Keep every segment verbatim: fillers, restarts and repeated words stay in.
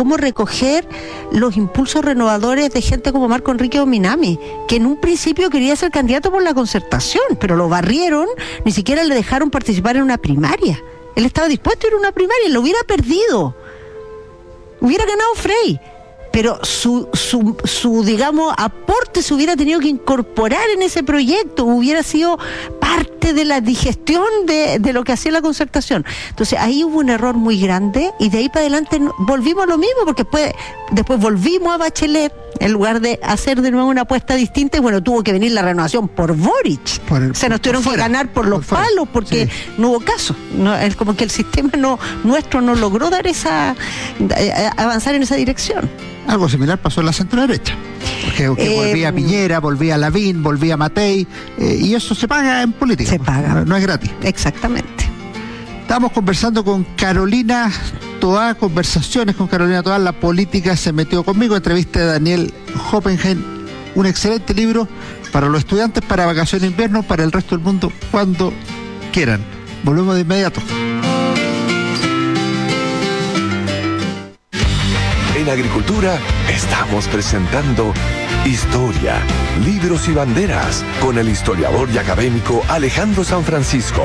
cómo recoger los impulsos renovadores de gente como Marco Enrique Ominami, que en un principio quería ser candidato por la Concertación, pero lo barrieron, ni siquiera le dejaron participar en una primaria. Él estaba dispuesto a ir a una primaria, lo hubiera perdido. Hubiera ganado Frey, pero su, su, su, digamos, aporte se hubiera tenido que incorporar en ese proyecto, hubiera sido parte de la digestión de, de lo que hacía la Concertación. Entonces ahí hubo un error muy grande y de ahí para adelante volvimos a lo mismo, porque después, después volvimos a Bachelet, en lugar de hacer de nuevo una apuesta distinta, y bueno, tuvo que venir la renovación por Boric. Por el, Se nos tuvieron que ganar por los por palos, porque sí. no hubo caso. No, es como que el sistema no nuestro no logró dar esa eh, avanzar en esa dirección. Algo similar pasó en la centro derecha, porque que eh, volvía Piñera, volvía Lavín, volvía Matei, eh, y eso se paga en política. Se paga. No, no es gratis. Exactamente. Estamos conversando con Carolina Toá, conversaciones con Carolina Toá, La política se metió conmigo, entrevista de Daniel Hoppenheim, un excelente libro para los estudiantes, para vacaciones de invierno, para el resto del mundo, cuando quieran. Volvemos de inmediato. En Agricultura estamos presentando Historia, Libros y Banderas con el historiador y académico Alejandro San Francisco.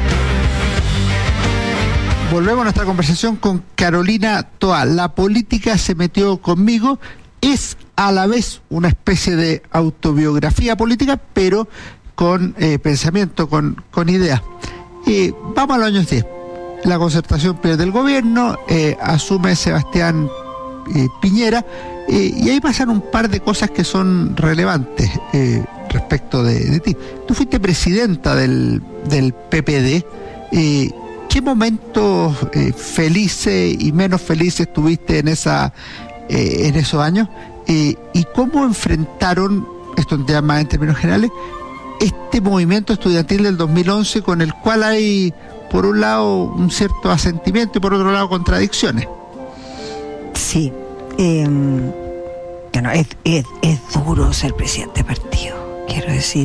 Volvemos a nuestra conversación con Carolina Toá. La política se metió conmigo. Es a la vez una especie de autobiografía política, pero con eh, pensamiento, con, con ideas. Eh, vamos a los años diez. La Concertación pierde el gobierno, eh, asume Sebastián Eh, Piñera, eh, y ahí pasan un par de cosas que son relevantes eh, respecto de, de ti. Tú fuiste presidenta del, del P P D. Eh, ¿Qué momentos eh, felices y menos felices tuviste en esa eh, en esos años? Eh, ¿Y cómo enfrentaron, esto ya más en términos generales, este movimiento estudiantil del dos mil once con el cual hay, por un lado, un cierto asentimiento y por otro lado, contradicciones? Sí, eh, bueno, es, es, es duro ser presidente de partido, quiero decir.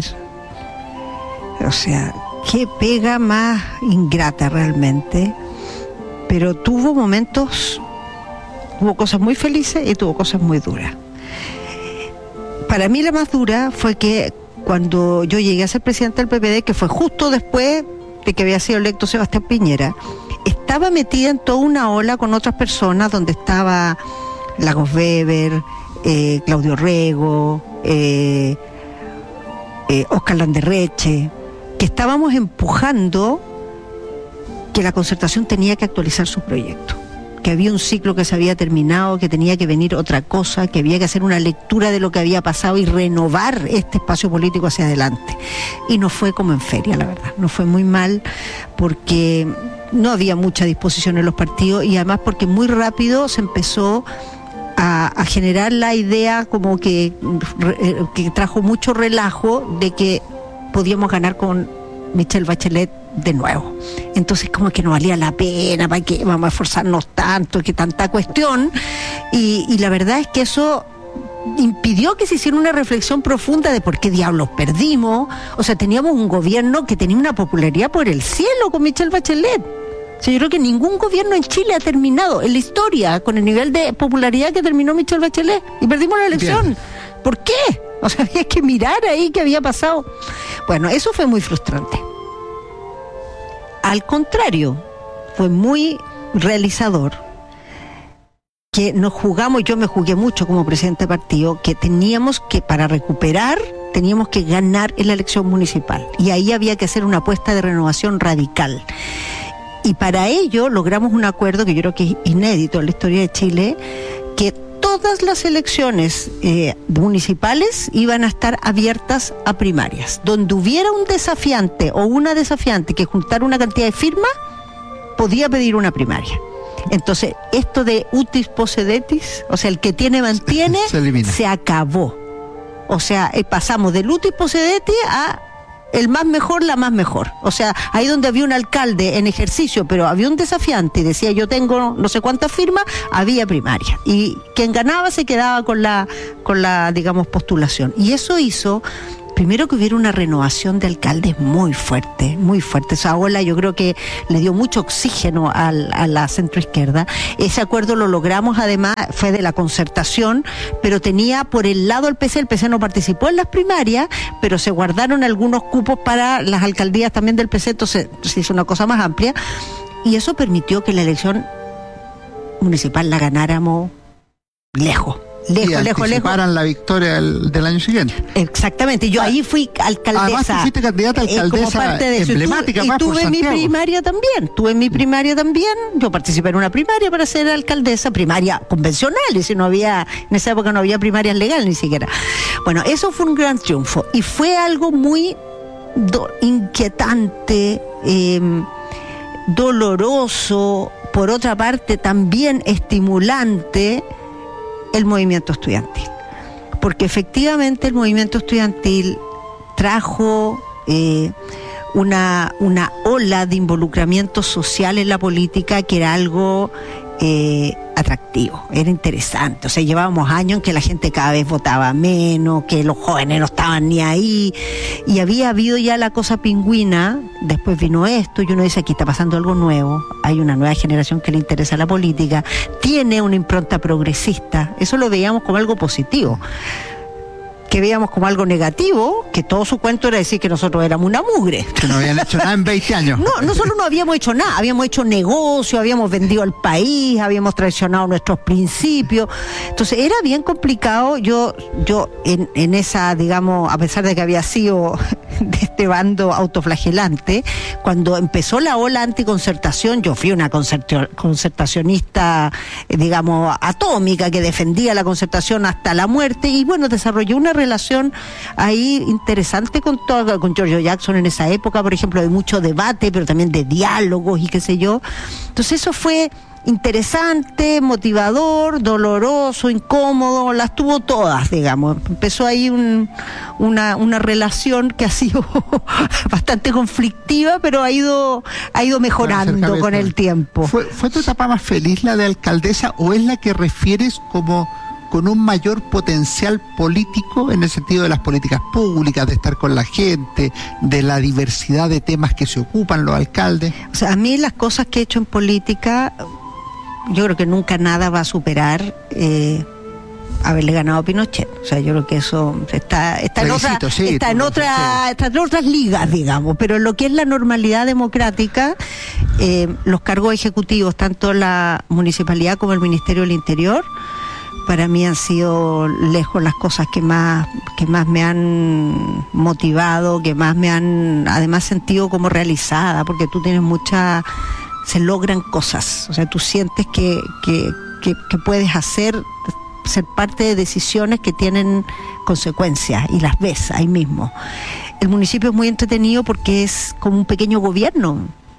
O sea, qué pega más ingrata realmente, pero tuvo momentos, tuvo cosas muy felices y tuvo cosas muy duras. Para mí la más dura fue que cuando yo llegué a ser presidente del P P D, que fue justo después de que había sido electo Sebastián Piñera, estaba metida en toda una ola con otras personas, donde estaba Lagos Weber, eh, Claudio Rego, eh, eh, Oscar Landerreche, que estábamos empujando que la Concertación tenía que actualizar su proyecto, que había un ciclo que se había terminado, que tenía que venir otra cosa, que había que hacer una lectura de lo que había pasado y renovar este espacio político hacia adelante. Y no fue como en feria, la verdad, no fue muy mal, porque no había mucha disposición en los partidos, y además porque muy rápido se empezó a, a generar la idea como que, que trajo mucho relajo de que podíamos ganar con Michelle Bachelet de nuevo. Entonces como que no valía la pena, ¿para qué vamos a esforzarnos tanto, que tanta cuestión? Y, y la verdad es que eso impidió que se hiciera una reflexión profunda de por qué diablos perdimos. O sea, teníamos un gobierno que tenía una popularidad por el cielo con Michelle Bachelet. O sea, yo creo que ningún gobierno en Chile ha terminado en la historia con el nivel de popularidad que terminó Michelle Bachelet, y perdimos la elección. Bien. ¿Por qué? O sea, había que mirar ahí qué había pasado. Bueno, eso fue muy frustrante. Al contrario, fue muy realizador que nos jugamos, yo me jugué mucho como presidente de partido, que teníamos que, para recuperar, teníamos que ganar en la elección municipal. Y ahí había que hacer una apuesta de renovación radical. Y para ello logramos un acuerdo que yo creo que es inédito en la historia de Chile, que todas las elecciones eh, municipales iban a estar abiertas a primarias. Donde hubiera un desafiante o una desafiante que juntara una cantidad de firmas, podía pedir una primaria. Entonces, esto de utis possedetis, o sea, el que tiene mantiene, se elimina. Se acabó. O sea, eh, pasamos del utis possedetis a el más mejor, la más mejor. O sea, ahí donde había un alcalde en ejercicio, pero había un desafiante y decía yo tengo no sé cuántas firmas, había primaria. Y quien ganaba se quedaba con la, con la, digamos, postulación. Y eso hizo primero que hubiera una renovación de alcaldes muy fuerte, muy fuerte. Esa ola yo creo que le dio mucho oxígeno al, a la centroizquierda. Ese acuerdo lo logramos, además, fue de la concertación, pero tenía por el lado el P C, el P C no participó en las primarias, pero se guardaron algunos cupos para las alcaldías también del P C, entonces se hizo una cosa más amplia, y eso permitió que la elección municipal la ganáramos lejos. Lejos, y lejos, lejos. la victoria del, del año siguiente. Exactamente. Yo ah, ahí fui alcaldesa. Además, tú fuiste candidata a alcaldesa eh, como parte de emblemática. Y, tu, y tuve mi primaria también. Tuve mi primaria también. Yo participé en una primaria para ser alcaldesa, primaria convencional, y si no había, en esa época no había primarias legales ni siquiera. Bueno, eso fue un gran triunfo. Y fue algo muy do, inquietante, eh, doloroso, por otra parte también estimulante, el movimiento estudiantil, porque efectivamente el movimiento estudiantil trajo eh, una, una ola de involucramiento social en la política que era algo eh, atractivo, era interesante. O sea, llevábamos años en que la gente cada vez votaba menos, que los jóvenes no estaban ni ahí, y había habido ya la cosa pingüina. Después vino esto y uno dice, aquí está pasando algo nuevo, hay una nueva generación que le interesa la política, tiene una impronta progresista. Eso lo veíamos como algo positivo. Que veíamos como algo negativo, que todo su cuento era decir que nosotros éramos una mugre. Que no habían hecho nada en veinte años. No, no solo no habíamos hecho nada, habíamos hecho negocio, habíamos vendido al país, habíamos traicionado nuestros principios. Entonces era bien complicado. Yo, yo en, en esa, digamos, a pesar de que había sido de este bando autoflagelante, cuando empezó la ola anticoncertación, yo fui una concertacionista, digamos, atómica, que defendía la concertación hasta la muerte, y bueno, desarrolló una relación ahí interesante con todo, con Giorgio Jackson en esa época, por ejemplo, de mucho debate, pero también de diálogos y qué sé yo. Entonces eso fue interesante, motivador, doloroso, incómodo, las tuvo todas, digamos. Empezó ahí un, una, una relación que ha sido bastante conflictiva, pero ha ido, ha ido mejorando con el tiempo. ¿Fue, ¿Fue tu etapa más feliz la de alcaldesa, o es la que refieres como con un mayor potencial político en el sentido de las políticas públicas, de estar con la gente, de la diversidad de temas que se ocupan los alcaldes? O sea, a mí las cosas que he hecho en política, yo creo que nunca nada va a superar eh, haberle ganado a Pinochet. O sea, yo creo que eso está, está en otra, sí, está en otra, está en otras ligas, digamos, pero en lo que es la normalidad democrática, eh, los cargos ejecutivos, tanto la municipalidad como el Ministerio del Interior, para mí han sido lejos las cosas que más que más me han motivado, que más me han además sentido como realizada, porque tú tienes mucha, se logran cosas, o sea, tú sientes que, que, que, que puedes hacer, ser parte de decisiones que tienen consecuencias y las ves ahí mismo. El municipio es muy entretenido porque es como un pequeño gobierno.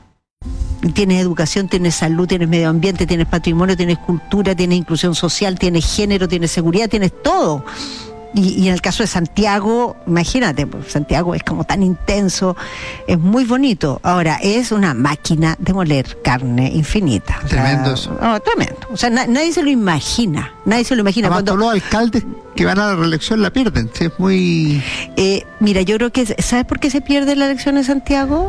Tienes educación, tienes salud, tienes medio ambiente, tienes patrimonio, tienes cultura, tienes inclusión social, tienes género, tienes seguridad, tienes todo. Y, y en el caso de Santiago, imagínate, pues Santiago es como tan intenso, es muy bonito. Ahora, es una máquina de moler carne infinita. Tremendo o sea, eso. Oh, tremendo. O sea, na, nadie se lo imagina, nadie se lo imagina. Además, cuando los alcaldes que van a la reelección la pierden, ¿sí? Es muy... Eh, mira, yo creo que, ¿sabes por qué se pierde la elección en Santiago?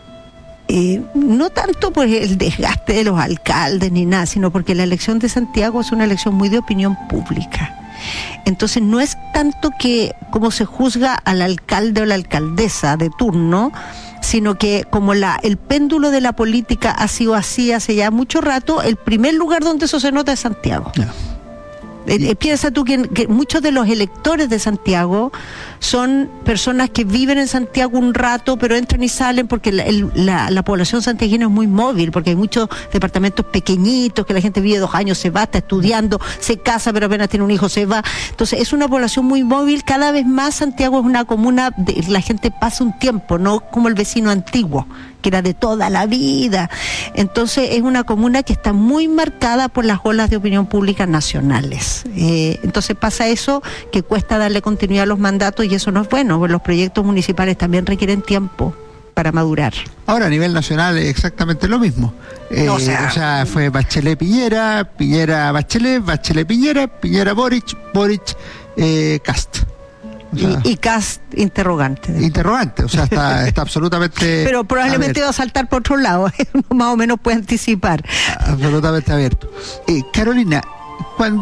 Eh, no tanto por el desgaste de los alcaldes ni nada, sino porque la elección de Santiago es una elección muy de opinión pública. Entonces no es tanto que como se juzga al alcalde o la alcaldesa de turno, sino que como la el péndulo de la política ha sido así hace ya mucho rato, el primer lugar donde eso se nota es Santiago. Yeah. Eh, piensa tú que, que muchos de los electores de Santiago son personas que viven en Santiago un rato, pero entran y salen porque la, el, la, la población santiaguina es muy móvil, porque hay muchos departamentos pequeñitos que la gente vive dos años, se va, está estudiando, se casa, pero apenas tiene un hijo, se va. Entonces es una población muy móvil. Cada vez más Santiago es una comuna de, la gente pasa un tiempo, no como el vecino antiguo, que era de toda la vida. Entonces es una comuna que está muy marcada por las olas de opinión pública nacionales. Eh, entonces pasa eso, que cuesta darle continuidad a los mandatos, y eso no es bueno, porque los proyectos municipales también requieren tiempo para madurar. Ahora a nivel nacional es exactamente lo mismo. Eh, o, sea, o sea, fue Bachelet Piñera, Piñera Bachelet, Bachelet Piñera, Piñera Boric, Boric eh, Cast. O sea, y, y Kast interrogante. Interrogante, o sea, está, está absolutamente... Pero probablemente abierto. va a saltar por otro lado, más o menos puede anticipar. Absolutamente abierto. Eh, Carolina, cuando